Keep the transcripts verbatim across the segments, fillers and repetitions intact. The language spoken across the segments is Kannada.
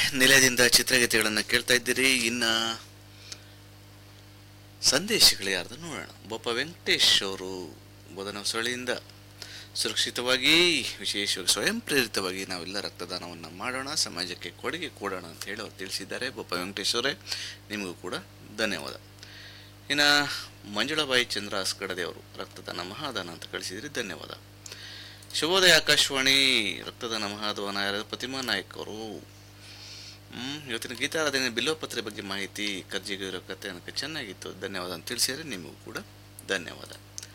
ನಿಲಯದಿಂದ ಚಿತ್ರಗೀತೆಗಳನ್ನು ಕೇಳ್ತಾ ಇದ್ದೀರಿ. ಇನ್ನ ಸಂದೇಶಗಳು ಯಾರ್ದು ನೋಡೋಣ. ಬೊಪ್ಪ ವೆಂಕಟೇಶ್ ಅವರು ಬೋಧನಹೊಸಳ್ಳಿಯಿಂದ ಸುರಕ್ಷಿತವಾಗಿ, ವಿಶೇಷವಾಗಿ ಸ್ವಯಂ ಪ್ರೇರಿತವಾಗಿ ನಾವೆಲ್ಲ ರಕ್ತದಾನವನ್ನು ಮಾಡೋಣ, ಸಮಾಜಕ್ಕೆ ಕೊಡುಗೆ ಕೊಡೋಣ ಅಂತ ಹೇಳಿ ಅವ್ರು ತಿಳಿಸಿದ್ದಾರೆ. ಬೊಪ್ಪ ವೆಂಕಟೇಶ್ ಅವರೇ, ನಿಮಗೂ ಕೂಡ ಧನ್ಯವಾದ. ಇನ್ನು ಮಂಜುಳಾಬಾಯಿ ಚಂದ್ರ ಆಸ್ಕಡದೆ ಅವರು ರಕ್ತದಾನ ಮಹಾದಾನ ಅಂತ ಕಳಿಸಿದ್ರಿ, ಧನ್ಯವಾದ. ಶುಭೋದಯ ಆಕಾಶವಾಣಿ, ರಕ್ತದಾನ ಮಹಾದಾನ ಯಾರು? ಪ್ರತಿಮಾ ನಾಯಕ್ ಅವರು. ಹ್ಮ್ ಇವತ್ತಿನ ಗೀತಾರಾಧನೆ ಬಿಲ್ವಪತ್ರೆ ಬಗ್ಗೆ ಮಾಹಿತಿ, ಕರ್ಜಿಗಿರೋ ಕತೆ ಅನ್ನೋಕ್ಕೆ ಚೆನ್ನಾಗಿತ್ತು, ಧನ್ಯವಾದ ಅಂತ ತಿಳಿಸಿದರೆ ನಿಮಗೂ ಕೂಡ ಧನ್ಯವಾದ.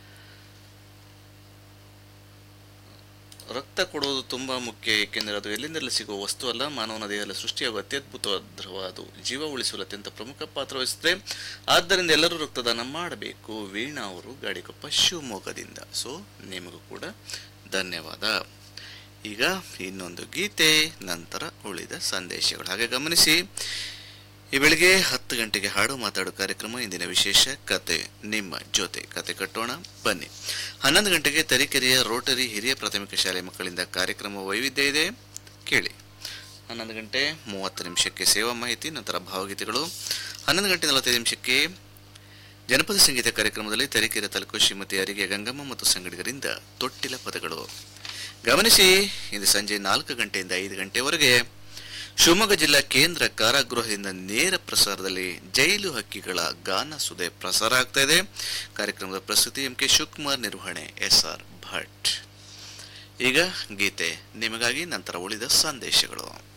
ರಕ್ತ ಕೊಡುವುದು ತುಂಬ ಮುಖ್ಯ, ಏಕೆಂದರೆ ಅದು ಎಲ್ಲಿಂದಲೇ ಸಿಗುವ ವಸ್ತು ಅಲ್ಲ, ಮಾನವನ ದೇಹದಲ್ಲಿ ಸೃಷ್ಟಿಯಾಗುವ ಅತ್ಯದ್ಭುತವಾದ ಜೀವ ಉಳಿಸಲು ಅತ್ಯಂತ ಪ್ರಮುಖ ಪಾತ್ರ ವಹಿಸುತ್ತೆ. ಆದ್ದರಿಂದ ಎಲ್ಲರೂ ರಕ್ತದಾನ ಮಾಡಬೇಕು. ವೀಣಾ ಅವರು ಗಾಡಿಕೊಪ್ಪ ಶಿವಮೊಗ್ಗದಿಂದ. ಸೊ ನಿಮಗೂ ಕೂಡ ಧನ್ಯವಾದ. ಈಗ ಇನ್ನೊಂದು ಗೀತೆ, ನಂತರ ಉಳಿದ ಸಂದೇಶಗಳು. ಹಾಗೆ ಗಮನಿಸಿ, ಈ ಬೆಳಿಗ್ಗೆ ಹತ್ತು ಗಂಟೆಗೆ ಹಾಡು ಮಾತಾಡು ಕಾರ್ಯಕ್ರಮ, ಇಂದಿನ ವಿಶೇಷ ಕತೆ ನಿಮ್ಮ ಜೊತೆ. ಕತೆ ಕಟ್ಟೋಣ ಬನ್ನಿ. ಹನ್ನೊಂದು ಗಂಟೆಗೆ ತರೀಕೆರೆಯ ರೋಟರಿ ಹಿರಿಯ ಪ್ರಾಥಮಿಕ ಶಾಲೆ ಮಕ್ಕಳಿಂದ ಕಾರ್ಯಕ್ರಮ ವೈವಿಧ್ಯ ಇದೆ, ಕೇಳಿ. ಹನ್ನೊಂದು ಗಂಟೆ ಮೂವತ್ತು ನಿಮಿಷಕ್ಕೆ ಸೇವಾ ಮಾಹಿತಿ, ನಂತರ ಭಾವಗೀತೆಗಳು. ಹನ್ನೊಂದು ಗಂಟೆ ನಲವತ್ತೈದು ನಿಮಿಷಕ್ಕೆ ಜನಪದ ಸಂಗೀತ ಕಾರ್ಯಕ್ರಮದಲ್ಲಿ ತರೀಕೆರೆ ತಾಲೂಕು ಶ್ರೀಮತಿ ಅರಿಗೆ ಗಂಗಮ್ಮ ಮತ್ತು ಸಂಗಡಿಗರಿಂದ ತೊಟ್ಟಿಲ ಪದಗಳು. ಗಮನಿಸಿ, ಇಂದು ಸಂಜೆ ನಾಲ್ಕು ಗಂಟೆಯಿಂದ ಐದು ಗಂಟೆವರೆಗೆ ಶಿವಮೊಗ್ಗ ಜಿಲ್ಲಾ ಕೇಂದ್ರ ಕಾರಾಗೃಹದಿಂದ ನೇರ ಪ್ರಸಾರದಲ್ಲಿ ಜೈಲು ಹಕ್ಕಿಗಳ ಗಾನ ಸುದೆ ಪ್ರಸಾರ ಆಗ್ತಾ ಇದೆ. ಕಾರ್ಯಕ್ರಮದ ಪ್ರಸ್ತುತಿ ಎಂ ಕೆ ಶಿವಕುಮಾರ್, ನಿರ್ವಹಣೆ ಎಸ್ ಆರ್ ಭಟ್. ಈಗ ಗೀತೆ ನಿಮಗಾಗಿ, ನಂತರ ಉಳಿದ ಸಂದೇಶಗಳು.